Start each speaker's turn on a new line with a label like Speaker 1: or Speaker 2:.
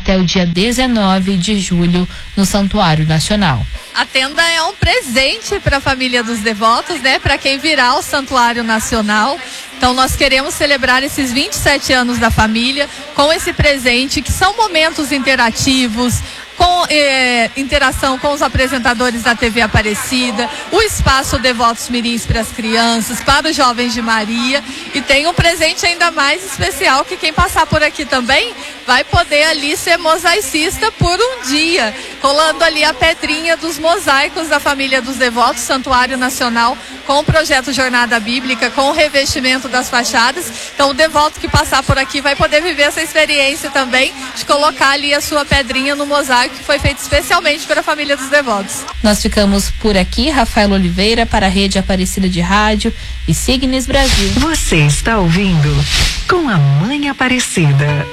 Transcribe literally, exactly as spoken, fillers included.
Speaker 1: até o dia dezenove de julho no Santuário Nacional.
Speaker 2: A tenda é um presente para a família dos devotos, né? Para quem virá ao Santuário Nacional. Então nós queremos celebrar esses vinte e sete anos da família com esse presente, que são momentos interativos, com eh, interação com os apresentadores da T V Aparecida, o espaço Devotos Mirins para as crianças, para os jovens de Maria, e tem um presente ainda mais especial, que quem passar por aqui também vai poder ali ser mosaicista por um dia, colando ali a pedrinha dos mosaicos da família dos devotos, Santuário Nacional, com o projeto Jornada Bíblica, com o revestimento das fachadas. Então o devoto que passar por aqui vai poder viver essa experiência também, de colocar ali a sua pedrinha no mosaico, que foi feito especialmente para a família dos devotos.
Speaker 1: Nós ficamos por aqui, Rafael Oliveira, para a Rede Aparecida de Rádio e Signes Brasil.
Speaker 3: Você está ouvindo Com a Mãe Aparecida.